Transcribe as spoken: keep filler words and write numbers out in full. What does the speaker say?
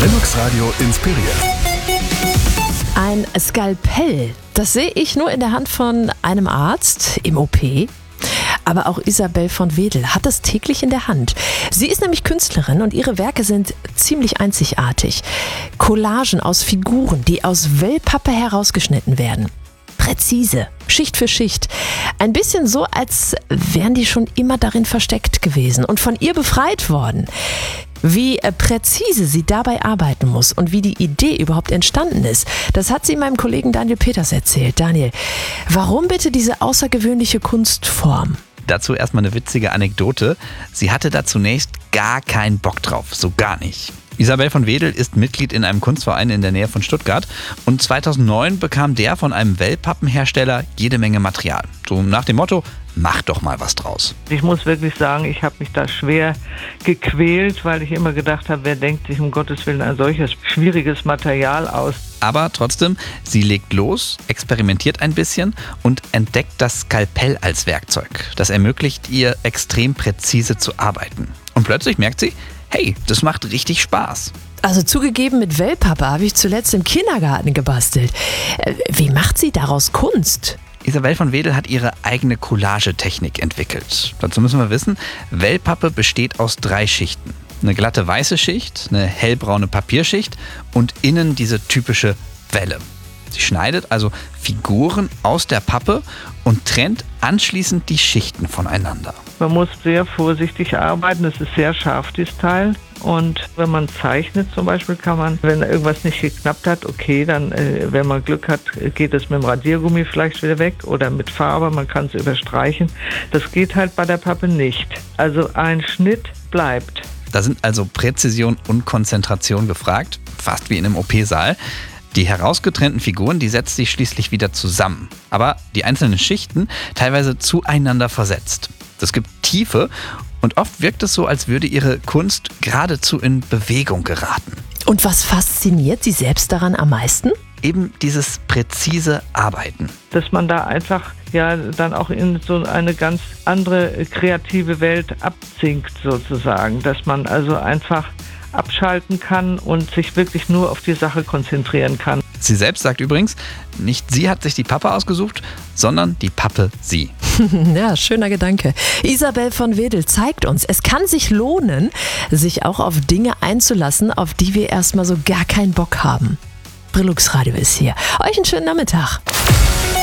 Brillux Radio inspiriert. Ein Skalpell, das sehe ich nur in der Hand von einem Arzt im O P. Aber auch Isabel von Wedel hat das täglich in der Hand. Sie ist nämlich Künstlerin und ihre Werke sind ziemlich einzigartig. Collagen aus Figuren, die aus Wellpappe herausgeschnitten werden. Präzise, Schicht für Schicht. Ein bisschen so, als wären die schon immer darin versteckt gewesen und von ihr befreit worden. Wie präzise sie dabei arbeiten muss und wie die Idee überhaupt entstanden ist, das hat sie meinem Kollegen Daniel Peters erzählt. Daniel, warum bitte diese außergewöhnliche Kunstform? Dazu erstmal eine witzige Anekdote. Sie hatte da zunächst gar keinen Bock drauf, so gar nicht. Isabel von Wedel ist Mitglied in einem Kunstverein in der Nähe von Stuttgart und zweitausendneun bekam der von einem Wellpappenhersteller jede Menge Material. So nach dem Motto, mach doch mal was draus. Ich muss wirklich sagen, ich habe mich da schwer gequält, weil ich immer gedacht habe, wer denkt sich um Gottes Willen ein solches schwieriges Material aus. Aber trotzdem, sie legt los, experimentiert ein bisschen und entdeckt das Skalpell als Werkzeug. Das ermöglicht ihr, extrem präzise zu arbeiten. Und plötzlich merkt sie, hey, das macht richtig Spaß. Also zugegeben, mit Wellpappe habe ich zuletzt im Kindergarten gebastelt. Wie macht sie daraus Kunst? Isabel von Wedel hat ihre eigene Collagetechnik entwickelt. Dazu müssen wir wissen, Wellpappe besteht aus drei Schichten. Eine glatte weiße Schicht, eine hellbraune Papierschicht und innen diese typische Welle. Sie schneidet also Figuren aus der Pappe und trennt anschließend die Schichten voneinander. Man muss sehr vorsichtig arbeiten, es ist sehr scharf, dieses Teil. Und wenn man zeichnet zum Beispiel, kann man, wenn irgendwas nicht geklappt hat, okay, dann, äh, wenn man Glück hat, geht es mit dem Radiergummi vielleicht wieder weg oder mit Farbe, man kann es überstreichen. Das geht halt bei der Pappe nicht. Also ein Schnitt bleibt. Da sind also Präzision und Konzentration gefragt, fast wie in einem O P-Saal. Die herausgetrennten Figuren, die setzt sich schließlich wieder zusammen, aber die einzelnen Schichten teilweise zueinander versetzt. Das gibt Tiefe und oft wirkt es so, als würde ihre Kunst geradezu in Bewegung geraten. Und was fasziniert Sie selbst daran am meisten? Eben dieses präzise Arbeiten. Dass man da einfach ja dann auch in so eine ganz andere kreative Welt absinkt sozusagen. Dass man also einfach abschalten kann und sich wirklich nur auf die Sache konzentrieren kann. Sie selbst sagt übrigens, nicht sie hat sich die Pappe ausgesucht, sondern die Pappe sie. Ja, schöner Gedanke. Isabel von Wedel zeigt uns, es kann sich lohnen, sich auch auf Dinge einzulassen, auf die wir erstmal so gar keinen Bock haben. Brillux Radio ist hier. Euch einen schönen Nachmittag.